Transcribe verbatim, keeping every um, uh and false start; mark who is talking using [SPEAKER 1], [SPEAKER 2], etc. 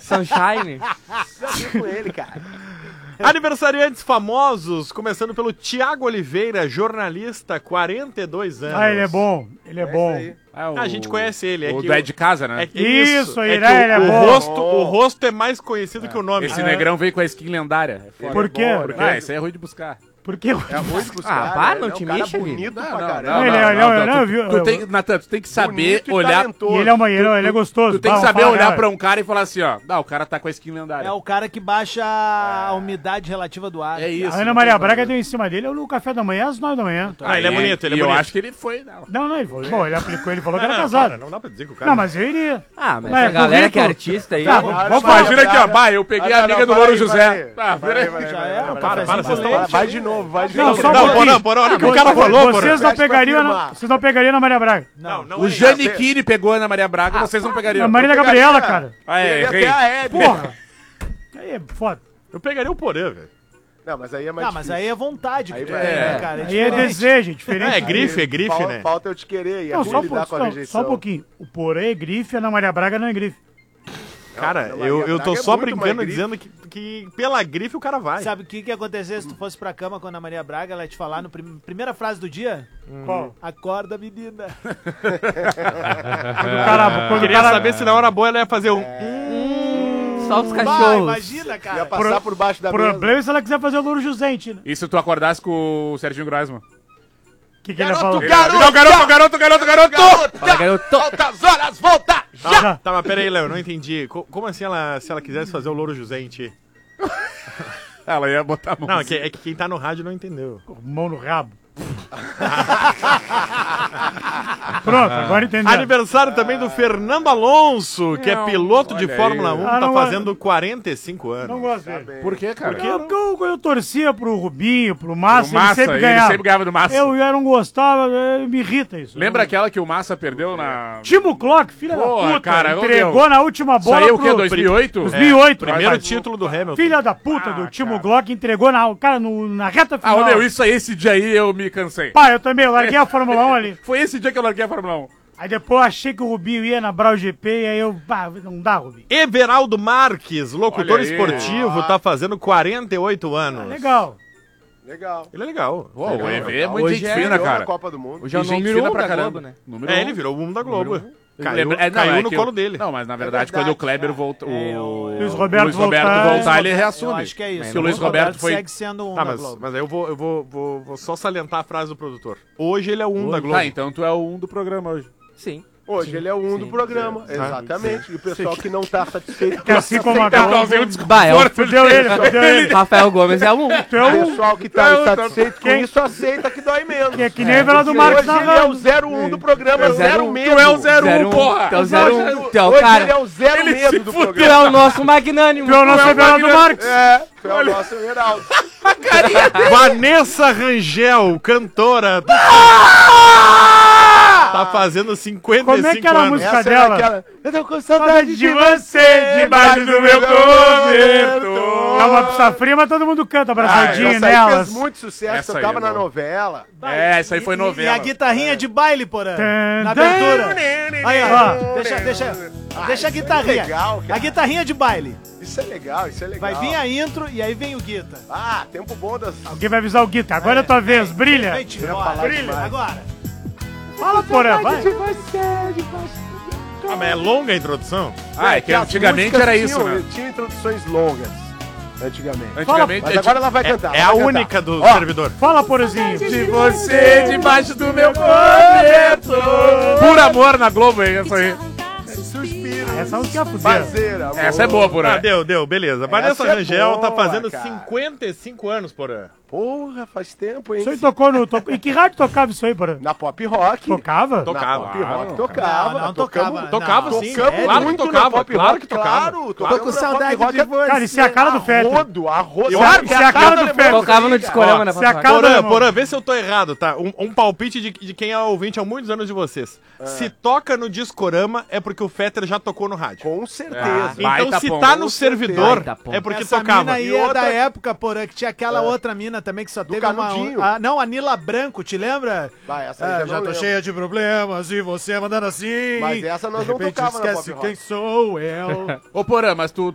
[SPEAKER 1] Sunshine.
[SPEAKER 2] Já vi com ele, cara.
[SPEAKER 3] Aniversariantes famosos, começando pelo Tiago Oliveira, jornalista, quarenta e dois anos.
[SPEAKER 4] Ah, ele é bom, ele é, é bom.
[SPEAKER 5] Ah, o,
[SPEAKER 3] a gente conhece ele. É
[SPEAKER 5] o
[SPEAKER 3] que
[SPEAKER 5] do É de Casa, né?
[SPEAKER 3] É que
[SPEAKER 4] isso,
[SPEAKER 3] isso
[SPEAKER 4] ele
[SPEAKER 3] é,
[SPEAKER 4] é, ele é
[SPEAKER 3] o,
[SPEAKER 4] bom.
[SPEAKER 3] O rosto, o rosto é mais conhecido é. que o nome.
[SPEAKER 5] Esse
[SPEAKER 3] ah.
[SPEAKER 5] negrão veio com a skin lendária. É
[SPEAKER 4] Por quê?
[SPEAKER 5] É Porque... Ah, isso aí é ruim de buscar.
[SPEAKER 4] Por que?
[SPEAKER 2] É ruim de buscar.
[SPEAKER 1] Ah, para, não
[SPEAKER 2] né?
[SPEAKER 1] te
[SPEAKER 2] É um cara
[SPEAKER 1] mexe,
[SPEAKER 2] bonito
[SPEAKER 5] não,
[SPEAKER 2] pra
[SPEAKER 5] não,
[SPEAKER 2] caramba.
[SPEAKER 5] não,
[SPEAKER 4] Ele é-
[SPEAKER 5] não,
[SPEAKER 4] ele é-
[SPEAKER 5] não,
[SPEAKER 4] não,
[SPEAKER 5] tu-
[SPEAKER 4] viu?
[SPEAKER 5] tu tem, Natan, tu tem que saber
[SPEAKER 2] Bonito e
[SPEAKER 5] olhar...
[SPEAKER 2] talentoso.
[SPEAKER 4] E ele é, uma, ele, é- ele é gostoso.
[SPEAKER 5] Tu tem que
[SPEAKER 4] Vamos,
[SPEAKER 5] saber
[SPEAKER 4] fala,
[SPEAKER 5] olhar
[SPEAKER 4] né?
[SPEAKER 5] pra um cara e falar assim, ó, não, o cara tá com a skin lendária.
[SPEAKER 6] É o cara que baixa a umidade relativa do ar.
[SPEAKER 5] É isso.
[SPEAKER 4] A Ana Maria Braga deu em cima dele no café da manhã às nove da manhã.
[SPEAKER 3] Ah, ele é
[SPEAKER 5] E-
[SPEAKER 3] bonito, ele é
[SPEAKER 5] e
[SPEAKER 3] bonito.
[SPEAKER 5] eu acho que ele foi... Não.
[SPEAKER 4] Não, não, ele falou, bom, ele aplicou, ele falou que era
[SPEAKER 3] Não,
[SPEAKER 4] casado.
[SPEAKER 3] cara, não dá pra dizer que o cara...
[SPEAKER 4] Não, mas eu iria.
[SPEAKER 1] Ah, mas
[SPEAKER 4] Mas
[SPEAKER 1] a
[SPEAKER 4] é
[SPEAKER 1] galera que é
[SPEAKER 4] currículo.
[SPEAKER 1] artista aí...
[SPEAKER 4] Tá,
[SPEAKER 1] ó.
[SPEAKER 4] vamos
[SPEAKER 2] Maria
[SPEAKER 5] Imagina aqui, ó,
[SPEAKER 2] Braga.
[SPEAKER 5] bah, eu peguei
[SPEAKER 2] Ah,
[SPEAKER 5] a
[SPEAKER 2] não,
[SPEAKER 5] amiga
[SPEAKER 2] não,
[SPEAKER 5] do
[SPEAKER 2] para
[SPEAKER 5] Louro
[SPEAKER 2] aí,
[SPEAKER 5] José.
[SPEAKER 2] para aí.
[SPEAKER 5] Ah,
[SPEAKER 2] Para aí,
[SPEAKER 5] peraí.
[SPEAKER 2] para aí,
[SPEAKER 6] Já
[SPEAKER 2] para aí,
[SPEAKER 6] é,
[SPEAKER 2] para aí,
[SPEAKER 6] o
[SPEAKER 3] para,
[SPEAKER 6] cafezinho
[SPEAKER 3] para,
[SPEAKER 6] com
[SPEAKER 3] vocês estão-
[SPEAKER 6] leite.
[SPEAKER 2] Vai de novo, vai de
[SPEAKER 4] Não,
[SPEAKER 2] novo.
[SPEAKER 4] só um
[SPEAKER 3] Não,
[SPEAKER 4] pouquinho.
[SPEAKER 3] Porã, Porã, olha o que o
[SPEAKER 4] Vocês-
[SPEAKER 3] cara falou,
[SPEAKER 4] Vocês
[SPEAKER 3] Porã.
[SPEAKER 4] não
[SPEAKER 2] Fecha pra
[SPEAKER 4] pegariam, na-
[SPEAKER 2] firmar.
[SPEAKER 4] vocês não pegariam na Maria Braga.
[SPEAKER 3] Não, não
[SPEAKER 5] O
[SPEAKER 3] é
[SPEAKER 5] Giannichini pegou a Ana Maria Braga, vocês não pegariam.
[SPEAKER 4] A Maria
[SPEAKER 2] Eu
[SPEAKER 4] Gabriela,
[SPEAKER 2] pegaria-
[SPEAKER 4] cara.
[SPEAKER 5] Ah, é,
[SPEAKER 2] Pegaria
[SPEAKER 5] errei.
[SPEAKER 2] até a Hebe.
[SPEAKER 4] Porra. Aí é foda.
[SPEAKER 3] Eu pegaria o Porã, velho.
[SPEAKER 2] Não, mas aí é mais
[SPEAKER 6] Não, mas
[SPEAKER 2] difícil.
[SPEAKER 6] aí é vontade que
[SPEAKER 2] Aí
[SPEAKER 6] tu
[SPEAKER 2] vai-
[SPEAKER 6] tem,
[SPEAKER 5] é.
[SPEAKER 6] né, cara? É
[SPEAKER 4] Aí é
[SPEAKER 6] diferente.
[SPEAKER 4] desejo, é diferente.
[SPEAKER 3] É, grife, é grife,
[SPEAKER 2] Fal-
[SPEAKER 3] né?
[SPEAKER 2] Falta eu te querer e é
[SPEAKER 4] Não,
[SPEAKER 2] ruim
[SPEAKER 4] só, um
[SPEAKER 2] lidar
[SPEAKER 4] pouco,
[SPEAKER 2] com a
[SPEAKER 4] só,
[SPEAKER 2] rejeição.
[SPEAKER 4] só um pouquinho. O Porã é grife, a Ana Maria Braga não é grife.
[SPEAKER 3] Cara,
[SPEAKER 2] Ana
[SPEAKER 3] eu,
[SPEAKER 2] Maria
[SPEAKER 3] eu tô
[SPEAKER 2] Braga é
[SPEAKER 3] só
[SPEAKER 2] muito
[SPEAKER 3] brincando
[SPEAKER 2] mais
[SPEAKER 3] dizendo que, que pela grife o cara vai.
[SPEAKER 6] Sabe o que que ia acontecer se tu fosse pra cama com a Ana Maria Braga, ela ia te falar no prim- primeira frase do dia?
[SPEAKER 4] Qual?
[SPEAKER 6] Acorda, menina.
[SPEAKER 4] Quando o cara... Quando o
[SPEAKER 3] Queria
[SPEAKER 4] cara...
[SPEAKER 3] saber se na hora boa ela ia fazer um...
[SPEAKER 1] Solta os
[SPEAKER 6] Vai,
[SPEAKER 1] cachorros.
[SPEAKER 6] imagina,
[SPEAKER 2] Ia
[SPEAKER 6] cara.
[SPEAKER 2] passar
[SPEAKER 4] Pro-
[SPEAKER 2] por baixo da
[SPEAKER 4] O problema
[SPEAKER 2] mesa.
[SPEAKER 4] é se ela quiser fazer o Louro Jusente, né?
[SPEAKER 5] E se tu acordasse com o Serginho Groisman?
[SPEAKER 4] O que, que ele ia falar?
[SPEAKER 5] Ele- Não, garoto, garoto, garoto, garoto!
[SPEAKER 1] Fala, garoto.
[SPEAKER 2] Altas horas, volta!
[SPEAKER 3] Tá, tá, mas peraí, Léo, não entendi. Co- como assim ela, se ela quisesse fazer o Louro José em ti?
[SPEAKER 5] Ela ia botar a mão.
[SPEAKER 3] Não, é
[SPEAKER 5] assim.
[SPEAKER 3] que, é que quem tá no rádio não entendeu.
[SPEAKER 4] Mão no rabo. Pronto, agora entendeu.
[SPEAKER 3] Aniversário também do Fernando Alonso, que é
[SPEAKER 5] Não,
[SPEAKER 3] piloto de
[SPEAKER 5] olha
[SPEAKER 3] Fórmula
[SPEAKER 5] aí.
[SPEAKER 3] um,
[SPEAKER 4] Ah,
[SPEAKER 3] tá
[SPEAKER 4] não,
[SPEAKER 3] fazendo quarenta e cinco anos.
[SPEAKER 4] Não gosto dele.
[SPEAKER 5] Por quê, cara?
[SPEAKER 4] Porque eu, eu, eu torcia pro Rubinho, pro Massa,
[SPEAKER 5] O Massa,
[SPEAKER 4] ele sempre ganhava.
[SPEAKER 5] ele sempre ganhava do Massa.
[SPEAKER 4] Eu, eu não gostava, eh, me irrita isso.
[SPEAKER 5] Lembra
[SPEAKER 4] Eu-
[SPEAKER 5] aquela que o Massa perdeu na...
[SPEAKER 4] Timo Clock, filha
[SPEAKER 5] Porra,
[SPEAKER 4] da puta,
[SPEAKER 5] cara, ô,
[SPEAKER 4] entregou
[SPEAKER 5] meu.
[SPEAKER 4] na última
[SPEAKER 5] Isso
[SPEAKER 4] bola
[SPEAKER 5] aí é o quê,
[SPEAKER 4] pro...
[SPEAKER 5] dois mil e oito?
[SPEAKER 4] dois mil e oito.
[SPEAKER 3] Primeiro
[SPEAKER 5] Mas-
[SPEAKER 3] título do Hamilton.
[SPEAKER 4] Filha da puta
[SPEAKER 5] Ah,
[SPEAKER 4] do Timo
[SPEAKER 5] cara.
[SPEAKER 4] Glock entregou na, cara, no, na reta
[SPEAKER 5] Ah,
[SPEAKER 4] final.
[SPEAKER 5] ô, meu, isso aí, esse dia aí eu me cansei.
[SPEAKER 4] Pá, eu também, eu larguei a Fórmula um ali.
[SPEAKER 5] Foi esse dia que eu larguei a Fórmula um.
[SPEAKER 4] Aí depois eu achei que o Rubinho ia na Brau G P e aí eu, pá, não dá, Rubinho.
[SPEAKER 3] Everaldo Marques, locutor
[SPEAKER 5] Olha aí.
[SPEAKER 3] esportivo, tá fazendo quarenta e oito anos.
[SPEAKER 4] Ah, legal.
[SPEAKER 2] Legal.
[SPEAKER 3] Ele é legal.
[SPEAKER 5] Pô, o E V é muito
[SPEAKER 1] Hoje
[SPEAKER 5] gente
[SPEAKER 1] é-
[SPEAKER 5] fina,
[SPEAKER 2] Ganhou
[SPEAKER 5] cara.
[SPEAKER 2] na Copa do Mundo.
[SPEAKER 1] Hoje é o
[SPEAKER 5] E gente
[SPEAKER 1] número
[SPEAKER 5] fina
[SPEAKER 1] um
[SPEAKER 5] pra
[SPEAKER 1] da
[SPEAKER 5] caramba.
[SPEAKER 1] Globo, né?
[SPEAKER 5] Número
[SPEAKER 3] É,
[SPEAKER 5] um.
[SPEAKER 3] ele virou o mundo da Globo.
[SPEAKER 5] Número um.
[SPEAKER 3] Caiu,
[SPEAKER 5] Lembra- é, não,
[SPEAKER 3] caiu
[SPEAKER 5] é
[SPEAKER 3] no
[SPEAKER 5] que
[SPEAKER 3] colo
[SPEAKER 5] eu-
[SPEAKER 3] dele.
[SPEAKER 5] Não, mas na verdade,
[SPEAKER 2] verdade.
[SPEAKER 5] quando o Kleber voltou.
[SPEAKER 6] É,
[SPEAKER 5] O
[SPEAKER 4] Luiz Roberto
[SPEAKER 5] Luiz Roberto
[SPEAKER 4] voltar-
[SPEAKER 5] voltar, ele
[SPEAKER 6] Eu
[SPEAKER 5] reassume.
[SPEAKER 6] acho que é isso.
[SPEAKER 5] Que o Luiz Roberto foi.
[SPEAKER 6] segue sendo um
[SPEAKER 3] Tá,
[SPEAKER 6] da
[SPEAKER 3] mas,
[SPEAKER 6] Globo.
[SPEAKER 3] mas aí eu vou, eu vou, vou, vou só salientar a frase do produtor. Hoje ele é o um da Globo.
[SPEAKER 5] Tá, então tu é o um do programa hoje.
[SPEAKER 1] Sim.
[SPEAKER 2] Hoje ele é o um do programa. Exatamente. E o pessoal que não tá satisfeito.
[SPEAKER 4] Que assim como a
[SPEAKER 5] Tá
[SPEAKER 4] Globo...
[SPEAKER 1] Bah, é o
[SPEAKER 4] Fudeu ele, fudeu ele.
[SPEAKER 1] Rafael Gomes é um.
[SPEAKER 4] Tu é
[SPEAKER 2] O
[SPEAKER 4] um...
[SPEAKER 2] pessoal que tá insatisfeito com
[SPEAKER 4] Quem?
[SPEAKER 2] isso aceita que dói menos.
[SPEAKER 4] Que é que nem o Everaldo Marques
[SPEAKER 2] Hoje ele é o
[SPEAKER 4] narrando.
[SPEAKER 2] zero um do programa,
[SPEAKER 1] É zero
[SPEAKER 2] zero
[SPEAKER 1] um.
[SPEAKER 2] medo.
[SPEAKER 5] Tu é o zero
[SPEAKER 1] Zero
[SPEAKER 5] um,
[SPEAKER 1] um.
[SPEAKER 5] porra!
[SPEAKER 1] Tu é o zero um. Tu é o
[SPEAKER 2] Hoje
[SPEAKER 1] cara.
[SPEAKER 2] ele é o zero
[SPEAKER 5] Ele
[SPEAKER 2] medo
[SPEAKER 5] se
[SPEAKER 2] do
[SPEAKER 5] fudeu.
[SPEAKER 1] Tu é
[SPEAKER 2] programa.
[SPEAKER 1] o nosso magnânimo.
[SPEAKER 4] Tu é o nosso Everaldo Marques.
[SPEAKER 2] É, tu é o nosso Everaldo.
[SPEAKER 3] Vanessa Rangel, cantora. Tá fazendo cinquenta e cinco
[SPEAKER 4] Como é que era a
[SPEAKER 3] anos.
[SPEAKER 4] música
[SPEAKER 2] Essa
[SPEAKER 4] dela?
[SPEAKER 2] é aquela... Eu tô com
[SPEAKER 4] Saudade
[SPEAKER 2] saudade
[SPEAKER 4] de você debaixo do meu cobertor. É uma pizza fria, mas todo mundo canta abraçadinho
[SPEAKER 2] Essa aí
[SPEAKER 4] nelas.
[SPEAKER 2] fez muito sucesso,
[SPEAKER 5] Essa aí
[SPEAKER 2] tocava
[SPEAKER 5] é
[SPEAKER 2] na
[SPEAKER 5] boa.
[SPEAKER 2] novela.
[SPEAKER 5] É, essa aí foi
[SPEAKER 6] E-
[SPEAKER 5] novela.
[SPEAKER 6] E a guitarrinha de baile, porã.
[SPEAKER 4] Tan,
[SPEAKER 6] Na
[SPEAKER 4] tan.
[SPEAKER 6] abertura. Aí, ó.
[SPEAKER 4] Ó.
[SPEAKER 6] Deixa, deixa,
[SPEAKER 2] Ah,
[SPEAKER 6] deixa a
[SPEAKER 2] isso é
[SPEAKER 6] guitarrinha.
[SPEAKER 2] legal, cara.
[SPEAKER 6] A guitarrinha de baile.
[SPEAKER 2] Isso é legal, isso é legal.
[SPEAKER 6] Vai vir a intro e aí vem o guitar.
[SPEAKER 2] Ah, tempo bom das...
[SPEAKER 4] Alguém vai avisar o Guita. Agora é tua vez, brilha.
[SPEAKER 6] Vem te
[SPEAKER 2] ia
[SPEAKER 6] embora.
[SPEAKER 2] falar
[SPEAKER 6] Brilha.
[SPEAKER 2] demais.
[SPEAKER 6] Agora.
[SPEAKER 4] Fala, porra, vai.
[SPEAKER 3] Ah, mas é longa a introdução?
[SPEAKER 5] Ah, é que
[SPEAKER 2] as
[SPEAKER 5] antigamente
[SPEAKER 2] músicas
[SPEAKER 5] era isso,
[SPEAKER 2] tinham,
[SPEAKER 5] né?
[SPEAKER 2] Tinha introduções longas, antigamente.
[SPEAKER 5] Antigamente.
[SPEAKER 2] Mas agora ela vai
[SPEAKER 3] É,
[SPEAKER 2] cantar.
[SPEAKER 3] é
[SPEAKER 2] ela
[SPEAKER 3] a
[SPEAKER 2] vai cantar.
[SPEAKER 3] única do
[SPEAKER 2] Ó,
[SPEAKER 3] servidor.
[SPEAKER 4] Fala, porãzinho.
[SPEAKER 5] De você debaixo do meu cobertor. Por amor na Globo, hein, essa aí.
[SPEAKER 2] Suspiro,
[SPEAKER 4] Essa música é fuder.
[SPEAKER 2] fazer amor.
[SPEAKER 5] Essa é boa, por
[SPEAKER 3] Ah,
[SPEAKER 5] aí.
[SPEAKER 3] deu, deu, beleza. Vanessa
[SPEAKER 2] é
[SPEAKER 3] Rangel tá
[SPEAKER 2] boa,
[SPEAKER 3] fazendo
[SPEAKER 2] cara.
[SPEAKER 3] cinquenta e cinco anos, porra.
[SPEAKER 2] Porra, faz tempo, hein?
[SPEAKER 4] Isso aí tocou no... Tocou... Em que rádio tocava isso aí, porra?
[SPEAKER 2] Na Pop Rock.
[SPEAKER 4] Tocava?
[SPEAKER 2] Na
[SPEAKER 3] Tocava.
[SPEAKER 2] Pop Rock
[SPEAKER 5] Claro.
[SPEAKER 2] tocava.
[SPEAKER 6] Não, não
[SPEAKER 2] tocamos-
[SPEAKER 6] tocava.
[SPEAKER 3] Tocava
[SPEAKER 6] Não.
[SPEAKER 3] sim.
[SPEAKER 2] Tocamos
[SPEAKER 3] Claro que
[SPEAKER 2] muito
[SPEAKER 3] tocava,
[SPEAKER 2] na Pop
[SPEAKER 3] claro
[SPEAKER 2] Rock,
[SPEAKER 3] que tocava.
[SPEAKER 2] claro.
[SPEAKER 3] Claro.
[SPEAKER 2] Tô com saudade de você.
[SPEAKER 4] Cara, isso é a cara do Fetter.
[SPEAKER 2] Rodo, a rodo.
[SPEAKER 4] Isso é- isso é a cara do Fetter.
[SPEAKER 1] Tocava no discorama, né?
[SPEAKER 4] Se a
[SPEAKER 1] Papai?
[SPEAKER 4] cara
[SPEAKER 3] Porã,
[SPEAKER 4] do...
[SPEAKER 3] porã, vê se eu tô errado, tá? Um, um palpite de, de quem é ouvinte há muitos anos de vocês.
[SPEAKER 2] É.
[SPEAKER 3] Se toca no Discorama, é porque o Fetter já tocou no rádio.
[SPEAKER 2] Com certeza.
[SPEAKER 5] Ah,
[SPEAKER 3] Então,
[SPEAKER 5] baita
[SPEAKER 3] se
[SPEAKER 5] ponto.
[SPEAKER 3] tá no
[SPEAKER 2] Com
[SPEAKER 3] servidor,
[SPEAKER 1] certeza.
[SPEAKER 3] é porque
[SPEAKER 6] Essa
[SPEAKER 3] tocava.
[SPEAKER 6] mina aí
[SPEAKER 2] E
[SPEAKER 6] é
[SPEAKER 2] outra-
[SPEAKER 6] da época, porã, que tinha aquela outra mina também que só teve
[SPEAKER 2] Canudinho.
[SPEAKER 6] uma... A, não, a Nila Branco, te lembra?
[SPEAKER 2] Vai, essa aí
[SPEAKER 6] Ah,
[SPEAKER 2] já
[SPEAKER 6] já
[SPEAKER 2] não
[SPEAKER 6] tô
[SPEAKER 2] lembro.
[SPEAKER 6] cheia de problemas e você mandando assim.
[SPEAKER 2] Mas essa nós
[SPEAKER 6] De
[SPEAKER 2] não
[SPEAKER 6] repente
[SPEAKER 2] tocava na
[SPEAKER 6] esquece
[SPEAKER 2] Pop Rock.
[SPEAKER 6] quem sou eu.
[SPEAKER 5] Ô, Porã, mas tu,